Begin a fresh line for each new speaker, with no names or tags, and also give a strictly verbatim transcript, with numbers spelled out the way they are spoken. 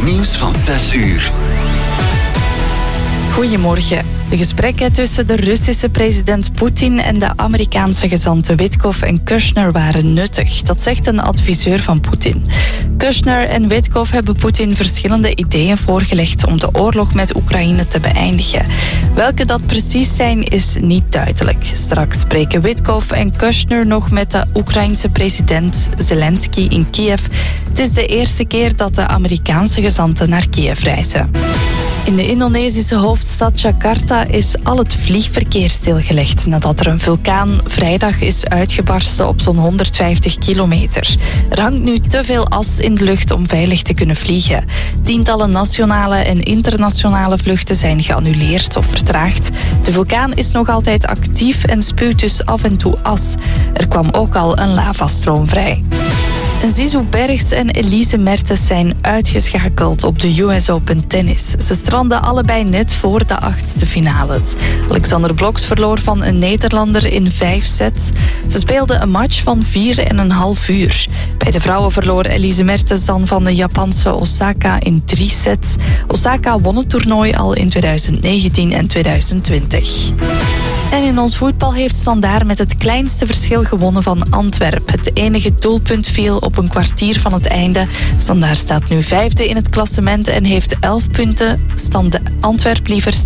Het nieuws van zes uur.
Goedemorgen. De gesprekken tussen de Russische president Poetin en de Amerikaanse gezanten Witkoff en Kushner waren nuttig. Dat zegt een adviseur van Poetin. Kushner en Witkoff hebben Poetin verschillende ideeën voorgelegd om de oorlog met Oekraïne te beëindigen. Welke dat precies zijn, is niet duidelijk. Straks spreken Witkoff en Kushner nog met de Oekraïense president Zelensky in Kiev. Het is de eerste keer dat de Amerikaanse gezanten naar Kiev reizen. In de Indonesische hoofdstad Jakarta is al het vliegverkeer stilgelegd nadat er een vulkaan vrijdag is uitgebarsten op zo'n honderdvijftig kilometer. Er hangt nu te veel as in de lucht om veilig te kunnen vliegen. Tientallen nationale en internationale vluchten zijn geannuleerd of vertraagd. De vulkaan is nog altijd actief en spuwt dus af en toe as. Er kwam ook al een lavastroom vrij. En Zizou Bergs en Elise Mertens zijn uitgeschakeld op de U S Open tennis. Ze stranden allebei net voor de achtste finales. Alexander Blokx verloor van een Nederlander in vijf sets. Ze speelden een match van vier en een half uur. Bij de vrouwen verloor Elise Mertens dan van de Japanse Osaka in drie sets. Osaka won het toernooi al in twintig negentien en twintig twintig. En in ons voetbal heeft Standaard met het kleinste verschil gewonnen van Antwerpen. Het enige doelpunt viel op een kwartier van het einde. Standaard staat nu vijfde in het klassement en heeft elf punten. Stand Antwerpen liever